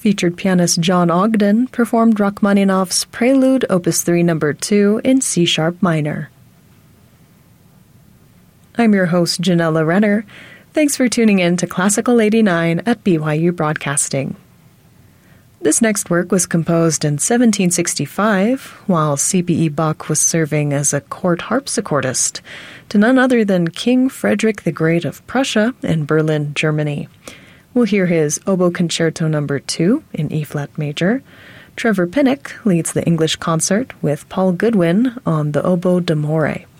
Featured pianist John Ogden performed Rachmaninoff's Prelude Opus 3 No. 2 in C-sharp minor. I'm your host, Janella Renner. Thanks for tuning in to Classical 89 at BYU Broadcasting. This next work was composed in 1765, while C.B.E. Bach was serving as a court harpsichordist to none other than King Frederick the Great of Prussia in Berlin, Germany. We'll hear his Oboe Concerto No. 2 in E-flat major. Trevor Pinnock leads the English concert with Paul Goodwin on the oboe d'amore.